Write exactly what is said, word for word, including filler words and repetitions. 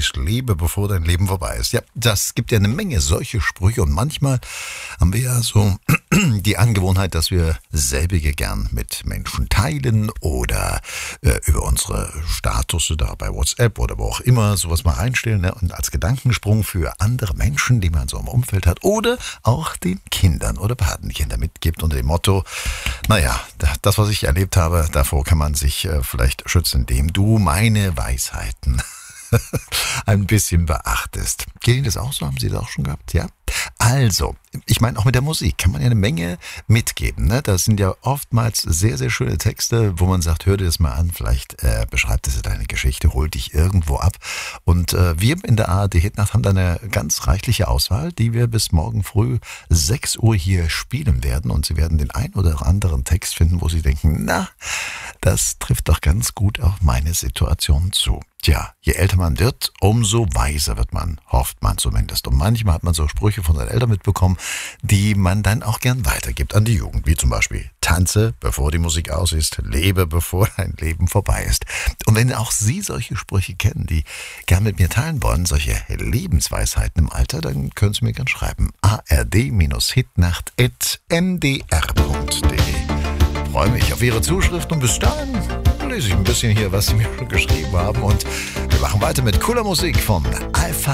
Mensch, lebe bevor dein Leben vorbei ist. Ja, das gibt ja eine Menge solche Sprüche und manchmal haben wir ja so die Angewohnheit, dass wir selbige gern mit Menschen teilen oder äh, über unsere Status da bei WhatsApp oder wo auch immer sowas mal einstellen, ne? Und als Gedankensprung für andere Menschen, die man so im Umfeld hat oder auch den Kindern oder Patenkindern mitgibt unter dem Motto, naja, das, was ich erlebt habe, davor kann man sich äh, vielleicht schützen, indem du meine Weisheiten ein bisschen beachtest. Geht Ihnen das auch so? Haben Sie das auch schon gehabt? Ja? Also, ich meine, auch mit der Musik kann man ja eine Menge mitgeben. Ne? Das sind ja oftmals sehr, sehr schöne Texte, wo man sagt, hör dir das mal an, vielleicht äh, beschreibt es deine Geschichte, hol dich irgendwo ab. Und äh, wir in der A R D-Hitnacht haben da eine ganz reichliche Auswahl, die wir bis morgen früh sechs Uhr hier spielen werden. Und Sie werden den ein oder anderen Text finden, wo Sie denken, na, das trifft doch ganz gut auf meine Situation zu. Tja, je älter man wird, umso weiser wird man, hofft man zumindest. Und manchmal hat man so Sprüche von seinen Eltern mitbekommen, die man dann auch gern weitergibt an die Jugend. Wie zum Beispiel, tanze, bevor die Musik aus ist, lebe, bevor dein Leben vorbei ist. Und wenn auch Sie solche Sprüche kennen, die gern mit mir teilen wollen, solche Lebensweisheiten im Alter, dann können Sie mir gern schreiben. a r d hitnacht at n d r punkt d e. Freue mich auf Ihre Zuschrift und bis dahin lese ich ein bisschen hier, was Sie mir schon geschrieben haben. Und wir machen weiter mit cooler Musik von Alpha